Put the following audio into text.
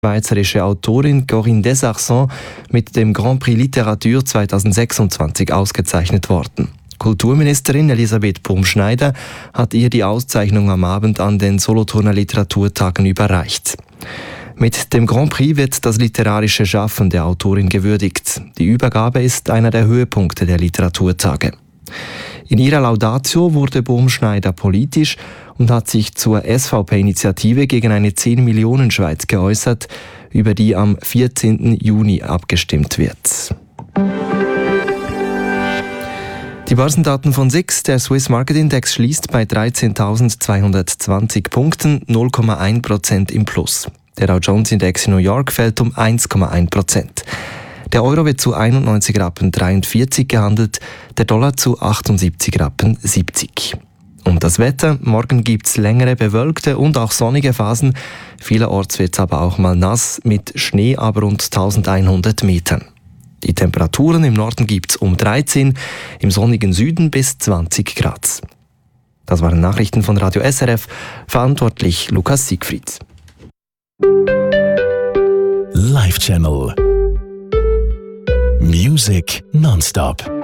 Schweizerische Autorin Corinne Desarcens mit dem Grand Prix Literatur 2026 ausgezeichnet worden. Kulturministerin Elisabeth Bumschneider hat ihr die Auszeichnung am Abend an den Solothurner Literaturtagen überreicht. Mit dem Grand Prix wird das literarische Schaffen der Autorin gewürdigt. Die Übergabe ist einer der Höhepunkte der Literaturtage. In ihrer Laudatio wurde Bumschneider politisch und hat sich zur SVP-Initiative gegen eine 10-Millionen-Schweiz geäußert, über die am 14. Juni abgestimmt wird. Die Börsendaten von SIX, der Swiss Market Index, schließt bei 13.220 Punkten, 0,1% im Plus. Der Dow Jones Index in New York fällt um 1,1%. Der Euro wird zu 91,43 Rappen gehandelt, der Dollar zu 78,70 Rappen. Und das Wetter: Morgen gibt's längere bewölkte und auch sonnige Phasen. Vielerorts wird's aber auch mal nass, mit Schnee aber rund 1100 Metern. Die Temperaturen im Norden gibt's um 13, im sonnigen Süden bis 20 Grad. Das waren Nachrichten von Radio SRF, verantwortlich Lukas Siegfried. Live Channel Music nonstop.